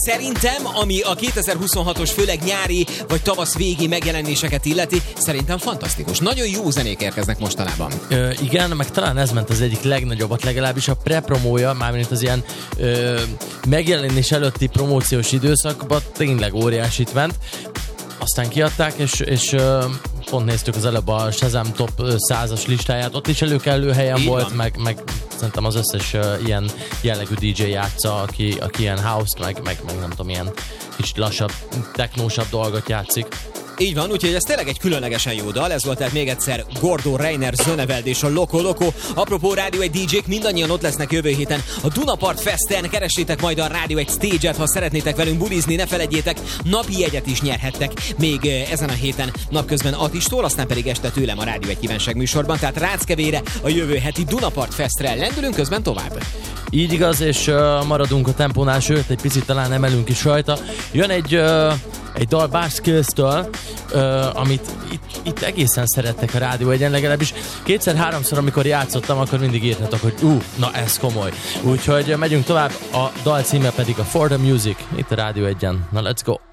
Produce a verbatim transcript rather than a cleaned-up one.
szerintem, ami a kétezer-huszonhatos, főleg nyári vagy tavasz végi megjelenéseket illeti, szerintem fantasztikus. Nagyon jó zenék érkeznek mostanában. Ö, igen, meg talán ez ment az egyik legnagyobbat, legalábbis a pre-promója, mármint az ilyen ö, megjelenés előtti promóciós időszakban tényleg óriásit ment. Aztán kiadták, és, és ö, pont néztük az előbb a Shazam Top százas listáját, ott is előkelő helyen így volt, meg, meg szerintem az összes uh, ilyen jellegű dé dzsé játsza, aki, aki ilyen house-t, meg, meg, meg nem tudom, ilyen kis lassabb, technósabb dolgot játszik. Így van, úgyhogy ez tényleg egy különlegesen jó dal. Ez volt tehát még egyszer Gordon Reiner, Zöneveld és a Loco Loco. Apropó Rádió egy dé dzsék, mindannyian ott lesznek jövő héten a Dunapart Festen. Keressétek majd a Rádió egy stage-et, ha szeretnétek velünk bulizni, ne felejtjétek, napi jegyet is nyerhettek még ezen a héten napközben Attistól, aztán pedig este tőlem a Rádió egy kívánság műsorban. Tehát Ráckevére a jövő heti Dunapart Festre lendülünk, közben tovább. Így igaz, és uh, maradunk a tempónál, sőt, egy picit talán emelünk is rajta. Jön egy, uh, egy dal Barskills-től, uh, amit itt, itt egészen szerettek a Rádió egyen, legalábbis kétszer-háromszor, amikor játszottam, akkor mindig írtatok, hogy ú, uh, na ez komoly. Úgyhogy uh, megyünk tovább, a dal címe pedig a For the Music, itt a Rádió egyen. Na, let's go!